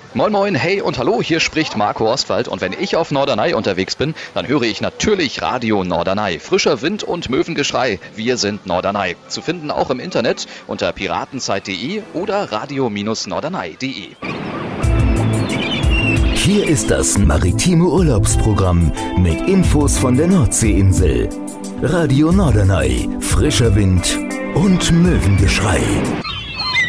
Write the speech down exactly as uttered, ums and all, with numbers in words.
Moin Moin, hey und hallo, hier spricht Marco Ostwald und wenn ich auf Norderney unterwegs bin, dann höre ich natürlich Radio Norderney. Frischer Wind und Möwengeschrei, wir sind Norderney. Zu finden auch im Internet unter piratenzeit punkt de oder radio norderney punkt de. Hier ist das maritime Urlaubsprogramm mit Infos von der Nordseeinsel. Radio Norderney, frischer Wind und Möwengeschrei.